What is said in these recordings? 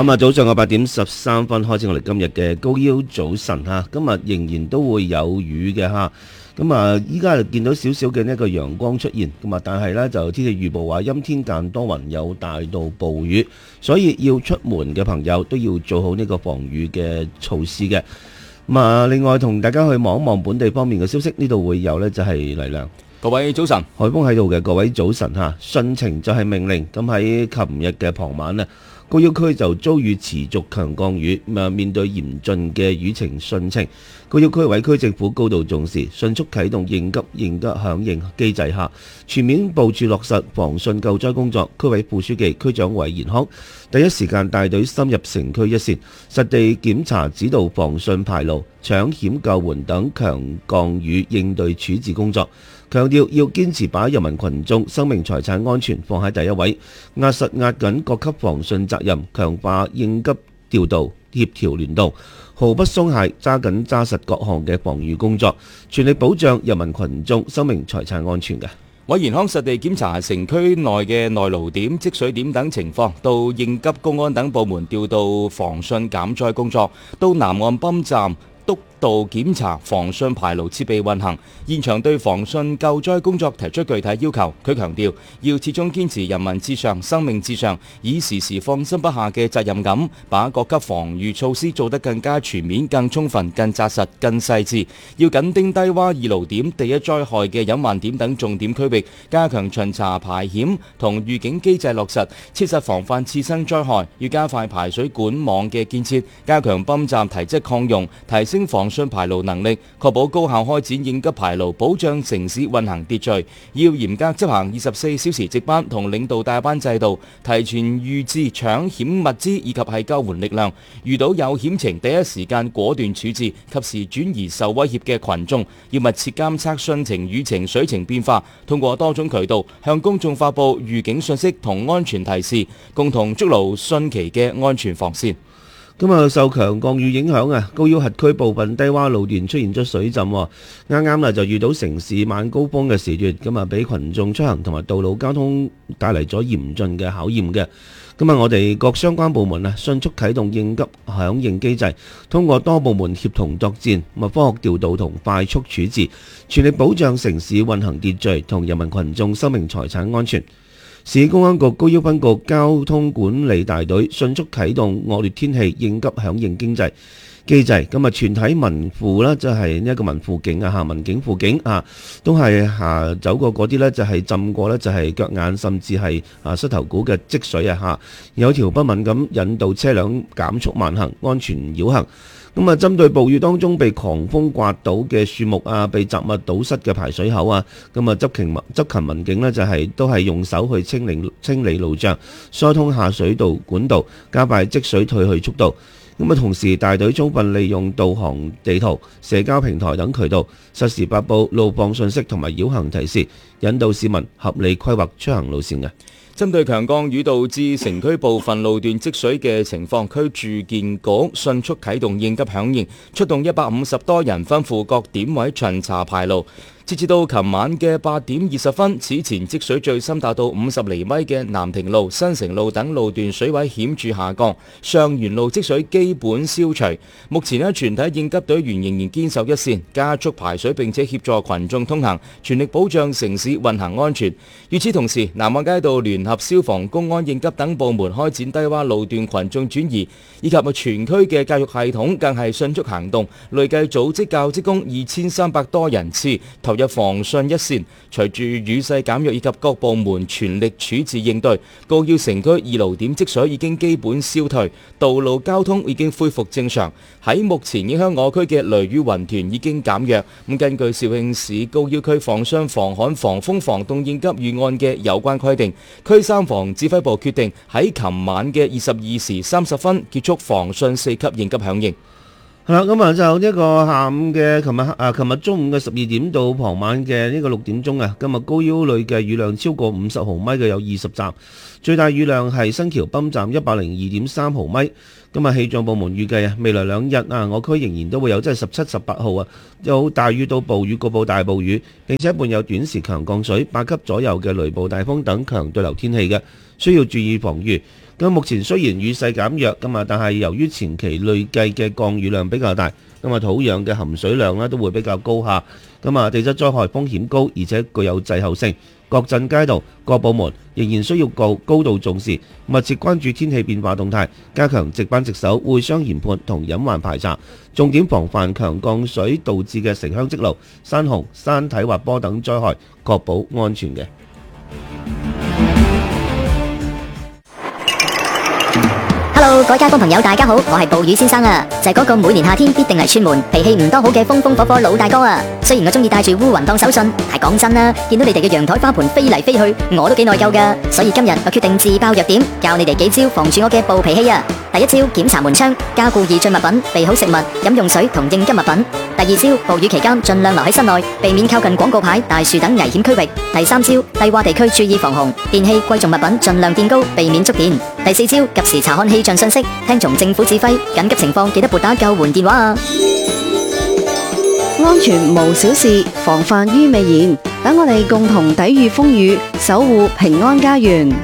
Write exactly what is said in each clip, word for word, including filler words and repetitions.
咁啊，早上嘅八點十三分開始，我哋今日嘅高腰早晨嚇，今日仍然都會有雨嘅嚇。咁啊，依家就見到少少嘅呢一個陽光出現，咁啊，但係呢，就天氣預報話陰天間多雲，有大到暴雨，所以要出門嘅朋友都要做好呢個防雨嘅措施嘅。咁啊，另外同大家去望一望本地方面嘅消息，呢度會有呢就係黎亮。 各位早晨， 海峰喺度嘅各位早晨嚇，汛情就係命令。咁喺琴日嘅傍晚呢，高要區就遭遇持續強降雨，咁啊面對嚴峻嘅雨情汛情，高要區委區政府高度重視，迅速啟動應急應急響應機制下，全面部署落實防汛救災工作。區委副書記、區長韋延康第一時間帶隊深入城區一線，實地檢查指導防汛排澇、搶險救援等強降雨應對處置工作。強調要堅持把人民群眾生命財產安全放喺第一位，壓實壓緊各級防汛責任，強化應急調度、協調聯動，毫不鬆懈，揸緊揸實各項嘅防禦工作，全力保障人民群眾生命財產安全嘅。 韋延康實地檢查城區內嘅內澇點、積水點等情況，到應急公安等部門調度防汛減災工作，到南岸泵站督導檢查防汛排澇設備運行，現場對防汛救災工作提出具體要求。佢強調要始終堅持人民至上、生命至上，以時時放心不下嘅責任感，把各級防禦措施做得更加全面、更充分、更紮實、更細緻。要緊盯低洼二澇點、第一災害嘅隱患點等重點區域，加強巡查排險同預警機制落實，切實防範次生災害。要加快排水管網嘅建設，加強泵站體積抗容，提升防汛排澇能力，確保高效開展應急排澇，保障城市運行秩序。要嚴格執行二十四小時值班同領導帶班制度，提前預置搶險物資以及係救援力量。遇到有險情，第一時間果斷處置，及時轉移受威脅嘅群眾。要密切監測汛情、雨情、水情變化，通過多種渠道向公眾發布預警信息同安全提示，共同築牢汛期嘅安全防線。 咁啊，受強降雨影響啊，高要轄區部分低洼路段出現咗水浸，啱啱啦就遇到城市晚高峰嘅時段，咁啊俾群眾出行同埋道路交通帶嚟咗嚴峻嘅考驗嘅。咁啊，我哋各相關部門啊，迅速啟動應急響應機制，通過多部門協同作戰，咁啊科學調度同快速處置，全力保障城市運行秩序同人民群眾生命財產安全。市公安局高要分局交通管理大隊迅速啟動惡劣天氣應急響應經濟機制，咁啊全體民輔啦，即係呢一個民輔警啊嚇，民警輔警啊，都係嚇走過嗰啲呢，就係浸過呢，就係腳眼甚至係啊膝頭骨嘅積水啊嚇，有條不紊咁引導車輛減速慢行，安全繞行。咁啊，針對暴雨當中被狂風刮倒嘅樹木啊，被雜物堵塞嘅排水口啊，咁啊執勤執勤民警呢，就係都係用手去清理清理路障，疏通下水道管道，加快積水退去速度。咁啊，同時大隊充分利用導航地圖、社交平台等渠道，實時發布路況信息同埋繞行提示，引導市民合理規劃出行路線嘅。 針對強降雨導致城區部分路段積水嘅情況，區住建局迅速啟動應急響應，出動一百五十多人，分赴各點位巡查排澇。截至到琴晚嘅八點二十分，此前積水最深達到五十厘米嘅南亭路、新城路等路段水位顯著下降，上元路積水基本消除。目前呢，全體應急隊員仍然堅守一線，加速排水並且協助群眾通行，全力保障城市運行安全。與此同時，南岸街道聯合消防、公安、應急等部門開展低洼路段群眾轉移，以及全區嘅教育系統更係迅速行動，累計組織教職工二千三百多人次投入防汛一線。隨住雨勢減弱以及各部門全力處置應對，高要城區二澇點積水已經基本消退，道路交通已經恢復正常。喺目前影響我區嘅雷雨雲團已經減弱。咁根據肇慶市高要區防汛防旱防風防凍應急預案嘅有關規定，區三防指揮部決定喺琴晚嘅二十二時三十分結束防汛四級應急響應。 係啦，咁啊就一個下午嘅，琴日啊，琴日中午嘅十二點到傍晚嘅呢個六點鐘啊，今日高要累計雨量超過五十毫米嘅有二十站，最大雨量係新橋泵站一百零二點三毫米。今日氣象部門預計啊，未來兩日啊，我區仍然都會有即係十七、十八號啊，有大雨到暴雨，局部大暴雨，並且伴有短時強降水、八級左右嘅雷暴大風等強對流天氣嘅，需要注意防禦。 咁目前雖然雨勢減弱，咁啊，但係由於前期累計嘅降雨量比較大，咁啊土壤嘅含水量咧都會比較高下，咁啊地質災害風險高，而且具有滯後性。各鎮街道、各部門仍然需要高高度重視，密切關注天氣變化動態，加強值班值守、會商研判同隱患排查，重點防範強降水導致嘅城鄉積澇、山洪、山體滑坡等災害，確保安全嘅。 Hello， 各位街坊朋友，大家好，我係暴雨先生啊，就係嗰個每年夏天必定嚟串門、脾氣唔多好嘅風風火火老大哥啊。雖然我中意帶住烏雲當手信，但係講真啦，見到你哋嘅陽台花盆飛嚟飛去，我都幾內疚噶。所以今日我決定自爆弱點，教你哋幾招防住我嘅暴脾氣啊。第一招，檢查門窗，加固易進物品，備好食物、飲用水同應急物品。第二招，暴雨期間盡量留喺室內，避免靠近廣告牌、大樹等危險區域。第三招，低洼地區注意防洪，電器、貴重物品盡量墊高，避免觸電。第四招，及時查看氣象信息，聽從政府指揮，緊急情況記得撥打救援電話啊！ 安全無小事，防範於未然。等我哋共同抵禦風雨，守護平安家園。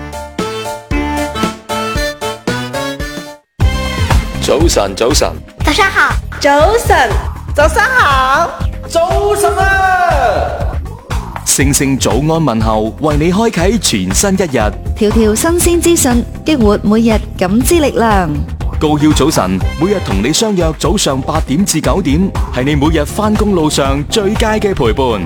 早晨，早晨， 早上好， 早晨，早上好， 早晨啊！ 聲聲早安問候，為你開啟全新一日。 條條新鮮資訊，激活每日感知力量。 高曉早晨，每日同你相約早上八點至九點，係你每日返工路上最佳嘅陪伴。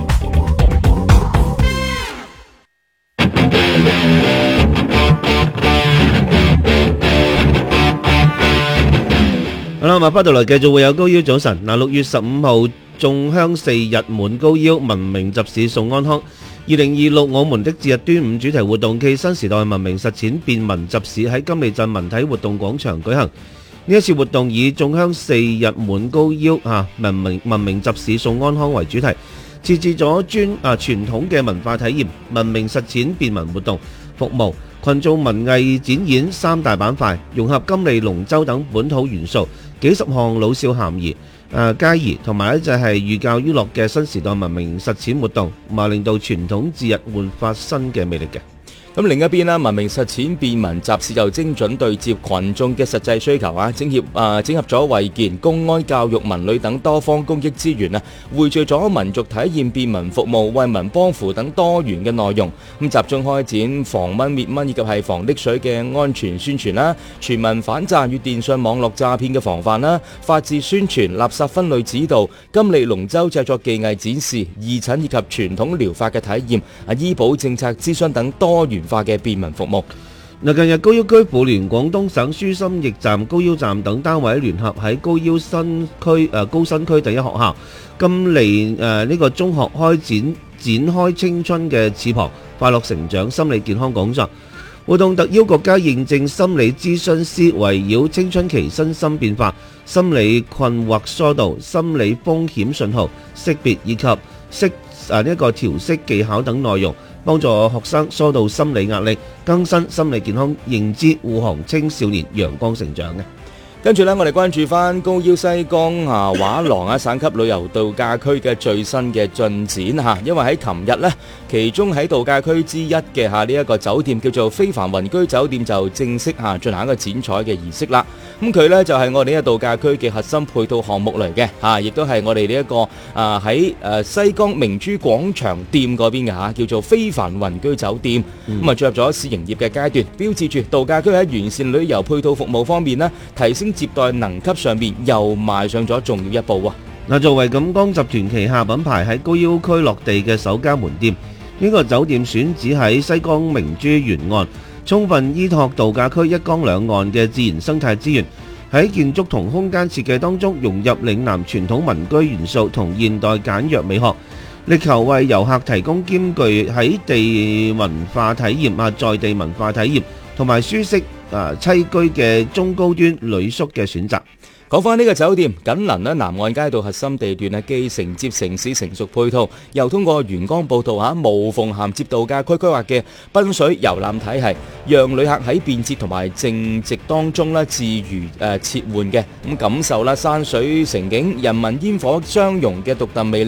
好啦，咁啊，翻到嚟繼續會有高腰早晨。嗱，六月十五號眾香四日滿高腰，文明集市送安康。二零二六我們的節日端午主題活動暨新時代文明實踐便民集市喺金利鎮文體活動廣場舉行。呢一次活動以眾香四日滿高腰啊，文明文明集市送安康為主題，設置咗專啊傳統嘅文化體驗、文明實踐便民活動、服務、群眾文藝展演三大板塊，融合金利龍舟等本土元素，幾十項老少咸宜、誒佳宜，同埋一隻係寓教於樂嘅新時代文明實踐活動，咁啊令到傳統節日煥發新嘅魅力嘅。 咁另一邊啦，文明實踐便民集市就精準對接群眾嘅實際需求啊，整合啊整合咗衛健、公安、教育、文旅等多方公益資源啊，匯聚咗民族體驗便民服務、為民幫扶等多元嘅內容，咁集中開展防蚊滅蚊以及係防溺水嘅安全宣傳啦，全民反詐與電信網絡詐騙嘅防範啦，法治宣傳、垃圾分類指導、金利龍舟製作技藝展示、義診以及傳統療法嘅體驗啊，醫保政策諮詢等多元化嘅便民服務。 嗱，近日高腰區婦聯、廣東省書心驛站、高腰站等單位聯合喺高腰新區誒高新區第一學校金利誒呢個中學開展展開青春嘅翅膀，快樂成長心理健康講座活動，特邀國家認證心理諮詢師，圍繞青春期身心變化、心理困惑疏導、心理風險信號識別以及識誒呢個調適技巧等內容，幫助學生疏導心理壓力，更新心理健康認知，護航青少年陽光成長嘅。 跟住呢，我哋關注翻高腰西江啊畫廊啊省級旅遊度假區嘅最新嘅進展嚇，因為喺琴日呢，其中喺度假區之一嘅嚇呢一個酒店叫做非凡雲居酒店就正式嚇進行一個剪彩嘅儀式啦。咁佢呢就係我哋呢個度假區嘅核心配套項目嚟嘅嚇，亦都係我哋呢一個啊喺誒西江明珠廣場店嗰邊嘅嚇，叫做非凡雲居酒店。咁啊進入咗試營業嘅階段，標誌住度假區喺完善旅遊配套服務方面呢，提升接待能級上面又邁上咗重要一步啊！ 嗱，作為錦江集團旗下品牌喺高腰區落地嘅首家門店，呢個酒店選址喺西江明珠沿岸，充分依託度假區一江兩岸嘅自然生態資源，喺建築同空間設計當中融入嶺南傳統民居元素同現代簡約美學，力求為遊客提供兼具喺地文化體驗啊，在地文化體驗同埋舒適啊棲居嘅中高端旅宿嘅選擇。 講翻呢個酒店，緊鄰咧南岸街道核心地段啊，既承接城市成熟配套，又通過沿江步道嚇無縫銜接度假區規劃嘅濱水遊覽體系，讓旅客喺便捷同埋靜寂當中咧自如誒切換嘅咁感受啦山水城景、人民煙火相融嘅獨特魅力。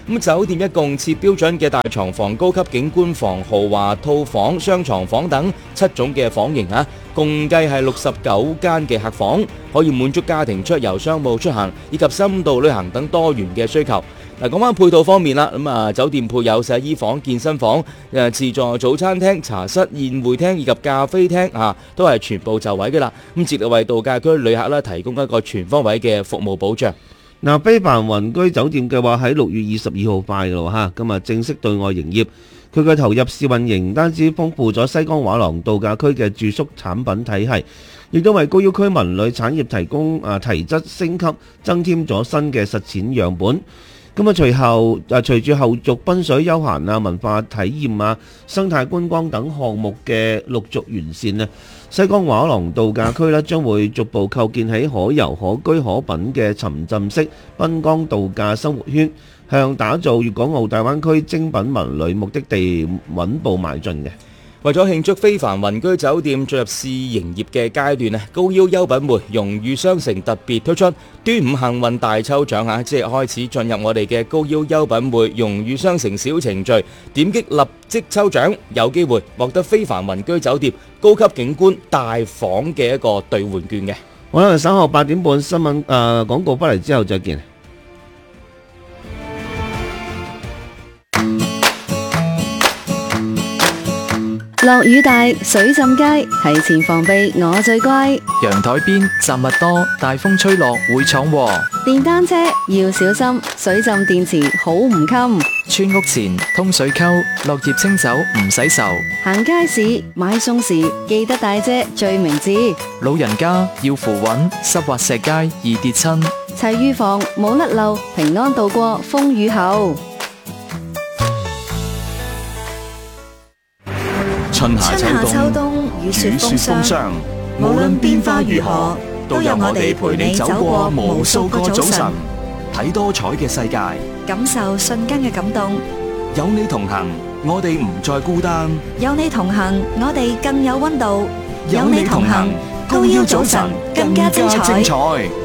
咁酒店一共設標準嘅大床房、高級景觀房、豪華套房、雙床房等七種嘅房型啊，共計係六十九間嘅客房，可以滿足家庭出遊、商務出行以及深度旅行等多元嘅需求。嗱，講翻配套方面啦，咁啊酒店配有洗衣房、健身房、誒自助早餐廳、茶室、宴會廳以及咖啡廳啊，都係全部就位嘅啦。咁致力為度假區旅客咧提供一個全方位嘅服務保障。 嗱，非凡雲居酒店計劃喺六月二十二號快嘅咯嚇，今日正式對外營業。佢嘅投入試運營唔單止豐富咗西江畫廊度假區嘅住宿產品體系，亦都為高要區文旅產業提供啊提質升級，增添咗新嘅實踐樣本。咁啊，隨後啊，隨住後續賓水休閒啊、文化體驗啊、生態觀光等項目嘅陸續完善啊，西江畫廊度假區咧將會逐步構建起可遊可居可品嘅沉浸式濱江度假生活圈，向打造粵港澳大灣區精品文旅目的地穩步邁進嘅。 為咗慶祝非凡雲居酒店進入試營業嘅階段啊，高腰優品匯榮譽商城特別推出端午幸運大抽獎啊！即係開始進入我哋嘅高腰優品匯榮譽商城小程序，點擊立即抽獎，有機會獲得非凡雲居酒店高級景觀大房嘅一個兌換券嘅。 好啦，稍後八點半新聞誒、呃、廣告翻嚟之後再見。 落雨大，水浸街，提前防備我最乖。 陽台邊雜物多，大風吹落會闖禍。 電單車要小心，水浸電池好唔襟。 村屋前通水溝，落葉清走唔使愁。 行街市買餸時記得帶遮最明智。 老人家要扶穩，濕滑石階易跌親。 齊預防冇甩漏，平安度過風雨後。 春夏秋冬， 雨雪風霜，無論變化如何，都有我哋陪你走過無數個早晨， 睇多彩嘅世界， 感受瞬間嘅感動。 有你同行，我哋唔再孤單。 有你同行，我哋更有溫度。有你同行，高腰早晨更加精彩。